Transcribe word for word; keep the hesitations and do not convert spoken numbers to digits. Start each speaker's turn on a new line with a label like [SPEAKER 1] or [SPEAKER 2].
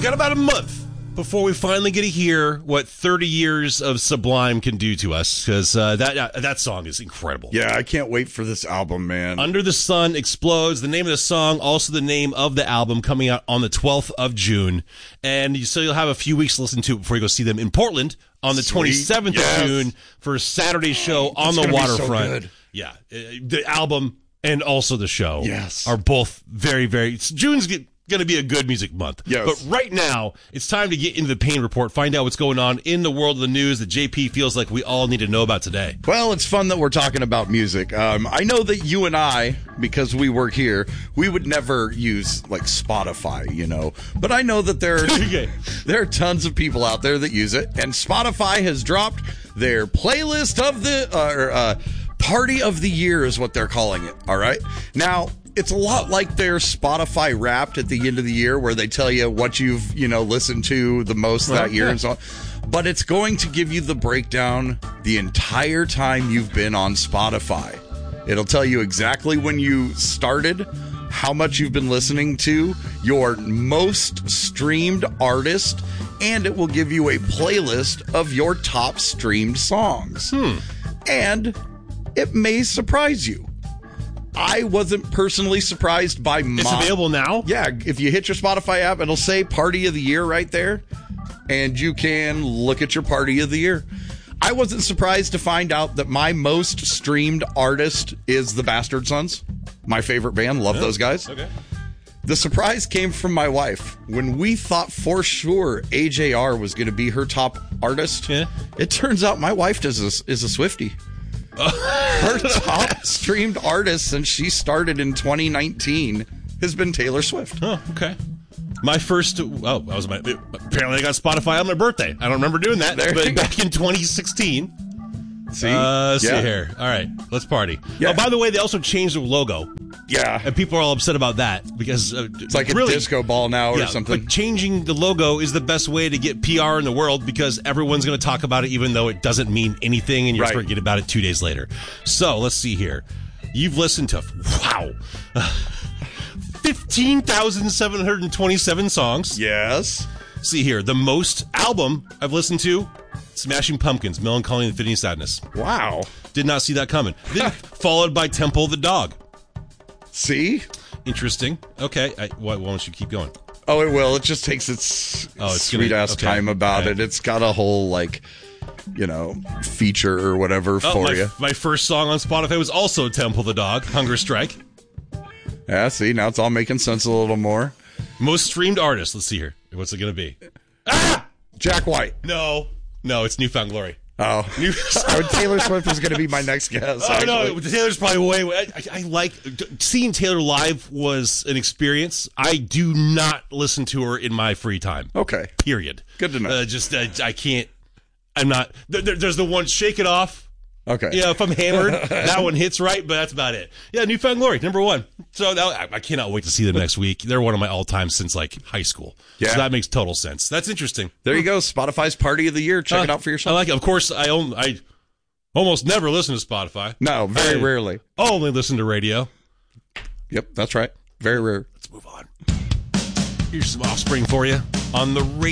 [SPEAKER 1] got about a month before we finally get to hear what thirty years of Sublime can do to us, because uh, that uh, that song is incredible.
[SPEAKER 2] Yeah, I can't wait for this album, man.
[SPEAKER 1] Under the Sun Explodes, the name of the song, also the name of the album, coming out on the twelfth of June. And you, so you'll have a few weeks to listen to it before you go see them in Portland on the
[SPEAKER 2] Sweet.
[SPEAKER 1] twenty-seventh
[SPEAKER 2] Yes.
[SPEAKER 1] of June for a Saturday show on
[SPEAKER 2] That's
[SPEAKER 1] the
[SPEAKER 2] gonna be so
[SPEAKER 1] waterfront.
[SPEAKER 2] good.
[SPEAKER 1] Yeah, uh, the album and also the show
[SPEAKER 2] Yes.
[SPEAKER 1] are both very, very... June's going to be a good music month.
[SPEAKER 2] Yes.
[SPEAKER 1] But right now, it's time to get into the Pain Report, find out what's going on in the world of the news that J P feels like we all need to know about today.
[SPEAKER 2] Well, it's fun that we're talking about music. Um, I know that you and I, because we work here, we would never use like Spotify, you know. But I know that there are,
[SPEAKER 1] Okay.
[SPEAKER 2] there are tons of people out there that use it, and Spotify has dropped their playlist of the uh, or, uh, Party of the Year is what they're calling it. All right, now. It's a lot like their Spotify Wrapped at the end of the year, where they tell you what you've, you know, listened to the most that year
[SPEAKER 1] yeah.
[SPEAKER 2] and so on. But it's going to give you the breakdown the entire time you've been on Spotify. It'll tell you exactly when you started, how much you've been listening to, your most streamed artist, and it will give you a playlist of your top streamed songs.
[SPEAKER 1] Hmm.
[SPEAKER 2] And it may surprise you. I wasn't personally surprised by my...
[SPEAKER 1] It's available now?
[SPEAKER 2] Yeah, if you hit your Spotify app, it'll say Party of the Year right there, and you can look at your Party of the Year. I wasn't surprised to find out that my most streamed artist is the Bastard Sons, my favorite band. Love
[SPEAKER 1] Oh,
[SPEAKER 2] those guys.
[SPEAKER 1] Okay.
[SPEAKER 2] The surprise came from my wife. When we thought for sure A J R was going to be her top artist,
[SPEAKER 1] Yeah.
[SPEAKER 2] it turns out my wife is a, is a Swiftie. Her top streamed artist since she started in twenty nineteen has been Taylor Swift.
[SPEAKER 1] Oh, okay. My first, oh, that was my, apparently I got Spotify on my birthday. I don't remember doing that,
[SPEAKER 2] There you
[SPEAKER 1] but
[SPEAKER 2] go.
[SPEAKER 1] back in twenty sixteen.
[SPEAKER 2] See?
[SPEAKER 1] Uh, let's
[SPEAKER 2] Yeah.
[SPEAKER 1] see here. All right, let's party.
[SPEAKER 2] Yeah.
[SPEAKER 1] Oh, by the way, they also changed the logo,
[SPEAKER 2] Yeah.
[SPEAKER 1] and people are all upset about that because uh,
[SPEAKER 2] It's like a
[SPEAKER 1] really,
[SPEAKER 2] disco ball now or
[SPEAKER 1] yeah,
[SPEAKER 2] something.
[SPEAKER 1] But changing the logo is the best way to get P R in the world because everyone's going to talk about it even though it doesn't mean anything and you
[SPEAKER 2] Right.
[SPEAKER 1] forget about it two days later. So let's see here. You've listened to, wow, fifteen thousand seven hundred twenty-seven songs.
[SPEAKER 2] Yes.
[SPEAKER 1] See here, the most album I've listened to, Smashing Pumpkins, Melancholy and Fitting Sadness.
[SPEAKER 2] Wow.
[SPEAKER 1] Did not see that coming. Then followed by Temple of the Dog.
[SPEAKER 2] See?
[SPEAKER 1] Interesting. Okay, I, why, why don't you keep going?
[SPEAKER 2] Oh, it will. It just takes its
[SPEAKER 1] Oh, it's
[SPEAKER 2] sweet
[SPEAKER 1] gonna-
[SPEAKER 2] ass
[SPEAKER 1] okay.
[SPEAKER 2] time about
[SPEAKER 1] All right.
[SPEAKER 2] it. It's got a whole, like, you know, feature or whatever
[SPEAKER 1] Oh,
[SPEAKER 2] for
[SPEAKER 1] my,
[SPEAKER 2] you.
[SPEAKER 1] my first song on Spotify was also Temple of the Dog, Hunger Strike.
[SPEAKER 2] Yeah, see? Now it's all making sense a little more.
[SPEAKER 1] Most streamed artist. Let's see here. What's it going to be?
[SPEAKER 2] Jack White.
[SPEAKER 1] No. No, it's Newfound Glory.
[SPEAKER 2] Oh.
[SPEAKER 1] New-
[SPEAKER 2] Oh, Taylor Swift was going to be my next guess.
[SPEAKER 1] Oh, no,
[SPEAKER 2] actually.
[SPEAKER 1] Taylor's probably way, way I, I like, seeing Taylor live was an experience. I do not listen to her in my free time.
[SPEAKER 2] Okay.
[SPEAKER 1] Period.
[SPEAKER 2] Good to know.
[SPEAKER 1] Uh, just, uh, I can't, I'm not, there, there's the one, Shake It Off.
[SPEAKER 2] Okay.
[SPEAKER 1] Yeah, if I'm hammered, that one hits right, but that's about it. Yeah, Newfound Glory, number one. So that, I, I cannot wait to see them next week. They're one of my all-time since, like, high school.
[SPEAKER 2] Yeah.
[SPEAKER 1] So that makes total sense. That's interesting.
[SPEAKER 2] There you go. Spotify's Party of the Year. Check
[SPEAKER 1] Uh,
[SPEAKER 2] it out for
[SPEAKER 1] I
[SPEAKER 2] yourself.
[SPEAKER 1] like it. Of course, I own, I almost never listen to Spotify.
[SPEAKER 2] No, very
[SPEAKER 1] I
[SPEAKER 2] rarely.
[SPEAKER 1] only listen to radio.
[SPEAKER 2] Yep, that's right. Very rare.
[SPEAKER 1] Let's move on. Here's some Offspring for you on the radio.